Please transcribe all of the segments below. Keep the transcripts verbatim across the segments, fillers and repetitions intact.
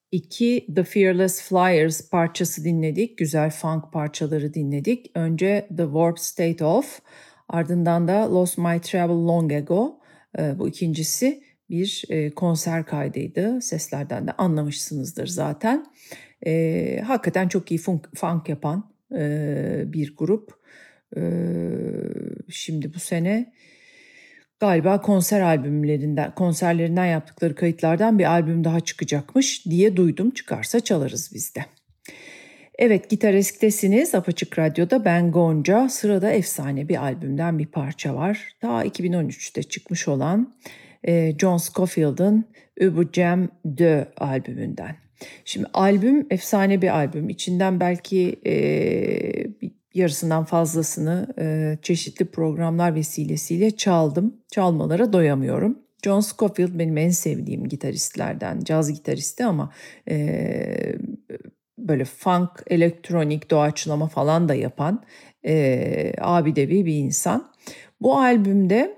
iki The Fearless Flyers parçası dinledik. Güzel funk parçaları dinledik. Önce The Warped State Of, ardından da Lost My Travel Long Ago. E, bu ikincisi bir e, konser kaydıydı. Seslerden de anlamışsınızdır zaten. E, hakikaten çok iyi funk, funk yapan e, bir grup. E, şimdi bu sene galiba konser albümlerinden, konserlerinden yaptıkları kayıtlardan bir albüm daha çıkacakmış diye duydum. Çıkarsa çalarız biz de. Evet, Gitar Esk'tesiniz. Apaçık Radyo'da ben Gonca. Sırada efsane bir albümden bir parça var. Daha iki bin on üçte çıkmış olan e, John Scofield'ın Ubu Jam deux albümünden. Şimdi albüm efsane bir albüm. İçinden belki e, yarısından fazlasını e, çeşitli programlar vesilesiyle çaldım. Çalmalara doyamıyorum. John Scofield benim en sevdiğim gitaristlerden, caz gitaristi ama e, böyle funk, elektronik, doğaçlama falan da yapan e, abidevi bir insan. Bu albümde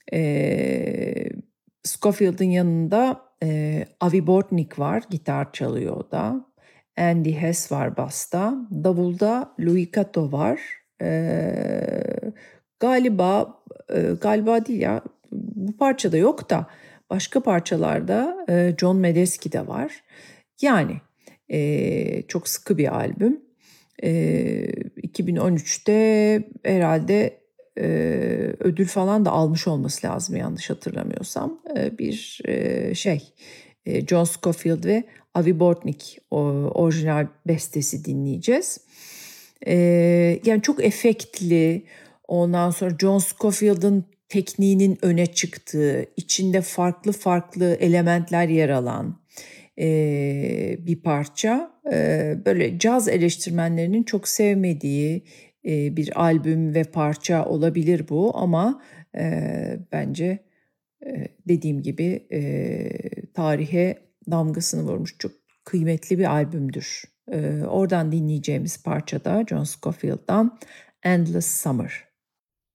e, Scofield'ın yanında e, Avi Bortnick var, gitar çalıyor o da. Andy Hess var basta. Davulda Louis Kato var. E, galiba e, galiba değil ya, bu parçada yok da başka parçalarda e, John Medeski de var. Yani e, çok sıkı bir albüm. E, iki bin on üçte herhalde e, ödül falan da almış olması lazım yanlış hatırlamıyorsam. E, bir e, şey e, John Scofield ve Avi Bortnick o, orijinal bestesi dinleyeceğiz. E, yani çok efektli. Ondan sonra John Scofield'ın tekniğinin öne çıktığı, içinde farklı farklı elementler yer alan e, bir parça. E, böyle caz eleştirmenlerinin çok sevmediği e, bir albüm ve parça olabilir bu ama e, bence e, dediğim gibi e, tarihe damgasını vurmuş çok kıymetli bir albümdür. E, oradan dinleyeceğimiz parça da John Scofield'dan Endless Summer.